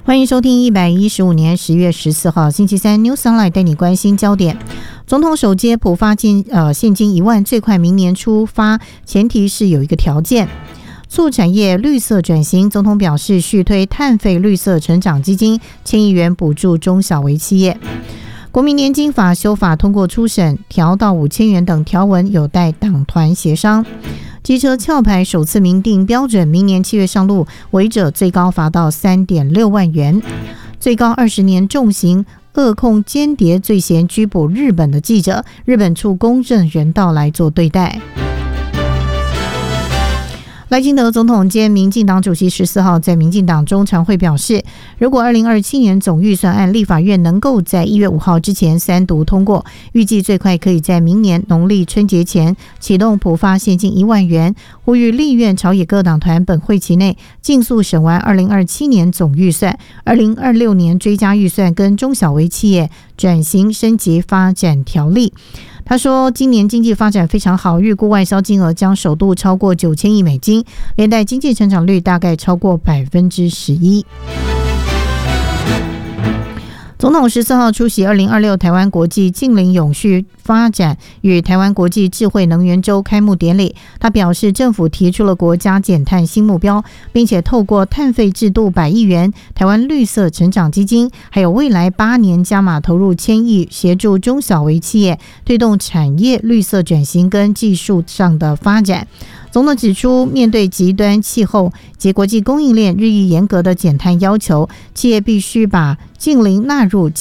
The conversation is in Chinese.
欢迎收听115年10月14号星期三 News Online 带你关心焦点。总统首阶普发现金1万，最快明年初发，前提是有一个条件。促产业绿色转型，总统表示续推碳费绿色成长基金1000亿元补助中小微企业。国民年金法修法通过初审，调到5000元等条文有待党团协商。机车壳牌首次明定标准，明年7月上路，违者最高罚到3.6万元，最高20年重刑。恶控间谍罪嫌拘捕日本的记者，日本处公正人道来做对待。赖清德总统兼民进党主席14号在民进党中常会表示，如果2027年总预算案立法院能够在1月5号之前3读通过，预计最快可以在明年农历春节前启动普发现金1万元，呼吁立院朝野各党团本会期内尽速审完2027年总预算、2026年追加预算跟中小微企业转型升级发展条例。他说，今年经济发展非常好，预估外销金额将首度超过9000亿美金，连带经济成长率大概超过11%。总统14号出席2026台湾国际净零永续发展与台湾国际智慧能源周开幕典礼。他表示，政府提出了国家减碳新目标，并且透过碳费制度100亿元、台湾绿色成长基金，还有未来8年加码投入1000亿，协助中小微企业推动产业绿色转型跟技术上的发展。总统指出，面对极端气候及国际供应链日益严格的减碳要求，企业必须把净零纳入